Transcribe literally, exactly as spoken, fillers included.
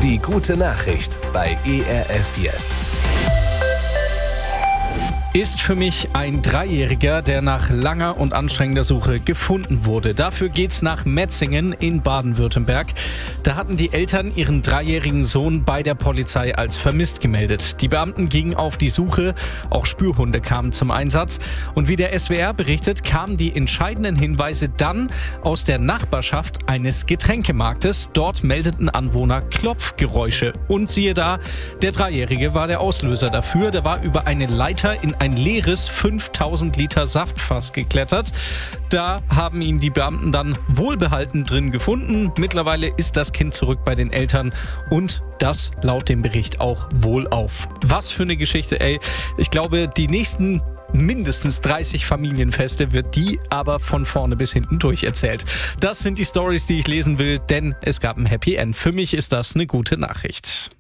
Die gute Nachricht bei E R F Yes. Ist für mich ein Dreijähriger, der nach langer und anstrengender Suche gefunden wurde. Dafür geht's nach Metzingen in Baden-Württemberg. Da hatten die Eltern ihren dreijährigen Sohn bei der Polizei als vermisst gemeldet. Die Beamten gingen auf die Suche, auch Spürhunde kamen zum Einsatz. Und wie der S W R berichtet, kamen die entscheidenden Hinweise dann aus der Nachbarschaft eines Getränkemarktes. Dort meldeten Anwohner Klopfgeräusche. Und siehe da, der Dreijährige war der Auslöser dafür. Der war über eine Leiter in ein leeres fünftausend Liter Saftfass geklettert. Da haben ihn die Beamten dann wohlbehalten drin gefunden. Mittlerweile ist das Kind zurück bei den Eltern und das laut dem Bericht auch wohlauf. Was für eine Geschichte, ey. Ich glaube, die nächsten mindestens dreißig Familienfeste wird die aber von vorne bis hinten durcherzählt. Das sind die Stories, die ich lesen will, denn es gab ein Happy End. Für mich ist das eine gute Nachricht.